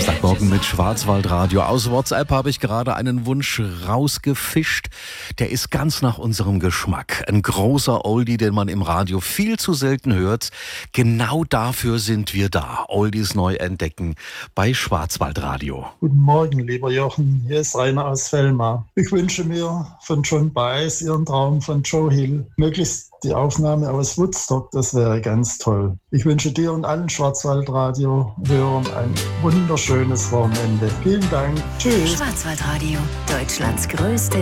Samstagmorgen mit Schwarzwaldradio. Aus WhatsApp habe ich gerade einen Wunsch rausgefischt. Der ist ganz nach unserem Geschmack. Ein großer Oldie, den man im Radio viel zu selten hört. Genau dafür sind wir da. Oldies neu entdecken bei Schwarzwaldradio. Guten Morgen, lieber Jochen. Hier ist Rainer aus Velma. Ich wünsche mir von John Baez Ihren Traum von Joe Hill. Möglichst die Aufnahme aus Woodstock, das wäre ganz toll. Ich wünsche dir und allen Schwarzwaldradio-Hörern ein wunderschönes Wochenende. Vielen Dank. Tschüss. Schwarzwaldradio, Deutschlands größte